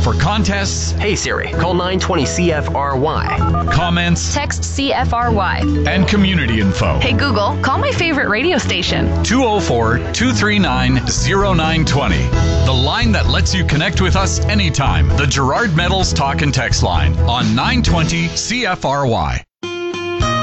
For contests, Hey Siri, call 920 CFRY. comments, Text CFRY. and community info. Hey Google, call my favorite radio station. 204-239-0920. The line that lets you connect with us anytime. The Gerard Metals Talk and Text line on 920 CFRY.